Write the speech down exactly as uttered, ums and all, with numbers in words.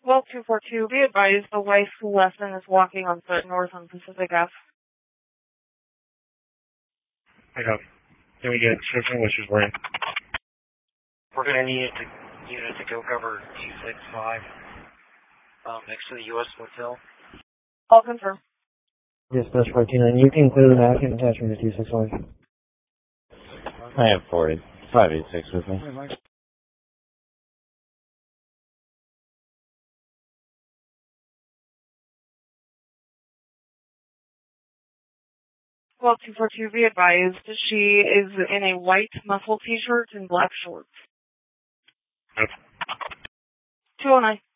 Well, two four two, be advised the wife who lesson is walking on foot north on Pacific Ave. I got it. Can we get a description of what she's wearing? We're going to need it to, unit to go cover two six five um, next to the U S Hotel. I'll confirm. Dispatch fourteen nine, you can clear the back and attach me to two six five. I have four eight five eight six with me. Well, two four two, be advised she is in a white muscle t-shirt and black shorts. Yep. two oh nine.